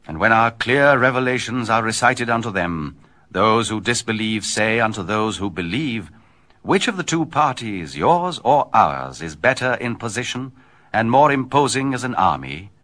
And when our clear revelations are recited unto them, those who disbelieve say unto those who believe, which of the two parties, yours or ours, is better in position and more imposing as an army?